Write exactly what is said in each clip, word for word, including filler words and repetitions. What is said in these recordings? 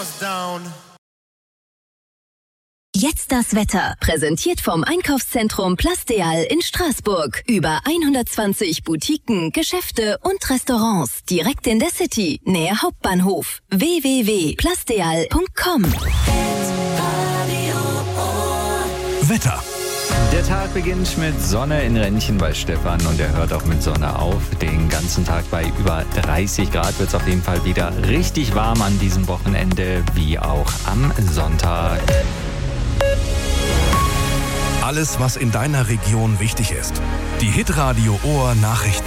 Jetzt das Wetter. Präsentiert vom Einkaufszentrum Plasteal in Straßburg. Über hundertzwanzig Boutiquen, Geschäfte und Restaurants. Direkt in der City, nähe Hauptbahnhof. w w w punkt plasteal punkt com. Wetter. Der Tag beginnt mit Sonne in Rennchen bei Stefan und er hört auch mit Sonne auf. Den ganzen Tag bei über dreißig Grad wird es auf jeden Fall wieder richtig warm an diesem Wochenende, wie auch am Sonntag. Alles, was in deiner Region wichtig ist. Die Hitradio Ohr Nachrichten.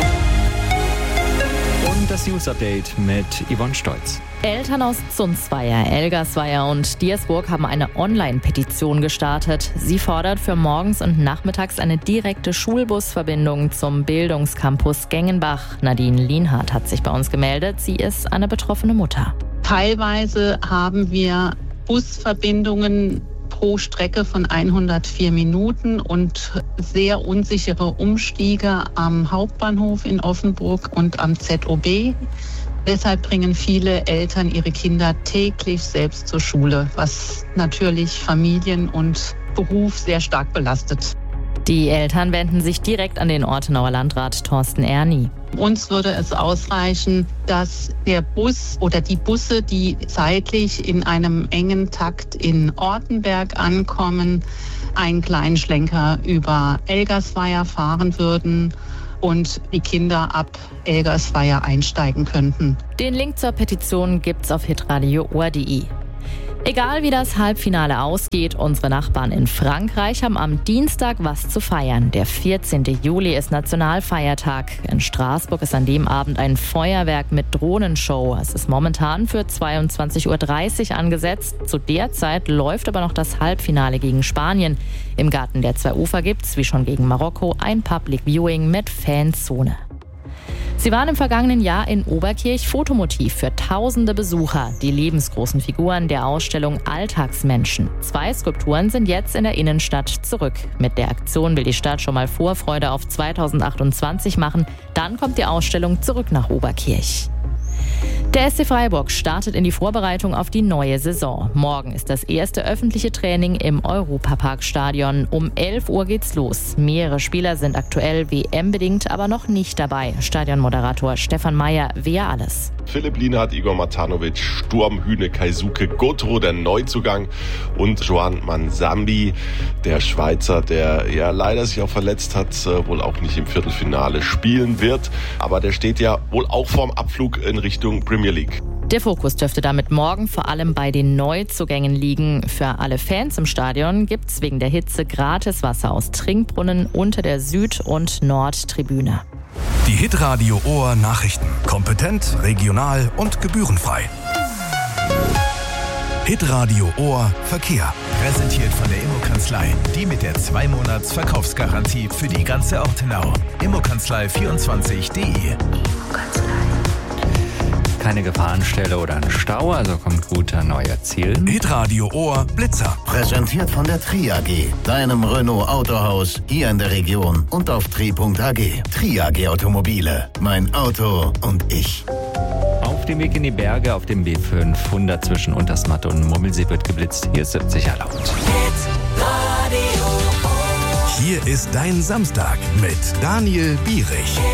Und das News-Update mit Yvonne Stolz. Eltern aus Zunzweier, Elgersweier und Diersburg haben eine Online-Petition gestartet. Sie fordert für morgens und nachmittags eine direkte Schulbusverbindung zum Bildungscampus Gengenbach. Nadine Lienhardt hat sich bei uns gemeldet. Sie ist eine betroffene Mutter. Teilweise haben wir Busverbindungen pro Strecke von hundertvier Minuten und sehr unsichere Umstiege am Hauptbahnhof in Offenburg und am Z O B. Deshalb bringen viele Eltern ihre Kinder täglich selbst zur Schule, was natürlich Familien und Beruf sehr stark belastet. Die Eltern wenden sich direkt an den Ortenauer Landrat Thorsten Erni. Uns würde es ausreichen, dass der Bus oder die Busse, die zeitlich in einem engen Takt in Ortenberg ankommen, einen kleinen Schlenker über Elgersweier fahren würden und die Kinder ab Elgersweier einsteigen könnten. Den Link zur Petition gibt's auf hitradio ohr punkt de. Egal wie das Halbfinale ausgeht, unsere Nachbarn in Frankreich haben am Dienstag was zu feiern. Der vierzehnte Juli ist Nationalfeiertag. In Straßburg ist an dem Abend ein Feuerwerk mit Drohnenshow. Es ist momentan für zweiundzwanzig Uhr dreißig angesetzt. Zu der Zeit läuft aber noch das Halbfinale gegen Spanien. Im Garten der zwei Ufer gibt's, wie schon gegen Marokko, ein Public Viewing mit Fanzone. Sie waren im vergangenen Jahr in Oberkirch Fotomotiv für tausende Besucher. Die lebensgroßen Figuren der Ausstellung Alltagsmenschen. Zwei Skulpturen sind jetzt in der Innenstadt zurück. Mit der Aktion will die Stadt schon mal Vorfreude auf zweitausendachtundzwanzig machen. Dann kommt die Ausstellung zurück nach Oberkirch. Der S C Freiburg startet in die Vorbereitung auf die neue Saison. Morgen ist das erste öffentliche Training im Europapark-Stadion. Um elf Uhr geht's los. Mehrere Spieler sind aktuell W M-bedingt aber noch nicht dabei. Stadionmoderator Stefan Meyer, wer alles? Philipp Lienhardt, Igor Matanovic, Sturm, Hüne, Keisuke, Gotro, der Neuzugang und Joan Mansambi, der Schweizer, der ja leider sich auch verletzt hat, wohl auch nicht im Viertelfinale spielen wird. Aber der steht ja wohl auch vorm Abflug in Richtung Premier League. Der Fokus dürfte damit morgen vor allem bei den Neuzugängen liegen. Für alle Fans im Stadion gibt's wegen der Hitze gratis Wasser aus Trinkbrunnen unter der Süd- und Nordtribüne. Die Hitradio Ohr Nachrichten. Kompetent, regional und gebührenfrei. Hitradio Ohr Verkehr. Präsentiert von der Immokanzlei. Die mit der zwei Monats Verkaufsgarantie für die ganze Ortenau. immokanzlei vierundzwanzig punkt de. Keine Gefahrenstelle oder ein Stau, also kommt gut an euer Ziel. Hitradio Ohr Blitzer. Präsentiert von der Tri A G, deinem Renault Autohaus hier in der Region und auf tri punkt a g. Tri A G Automobile, mein Auto und ich. Auf dem Weg in die Berge auf dem B fünfhundert zwischen Untersmatt und Mummelsee wird geblitzt. Hier ist siebzig erlaubt. Hier ist dein Samstag mit Daniel Bierich.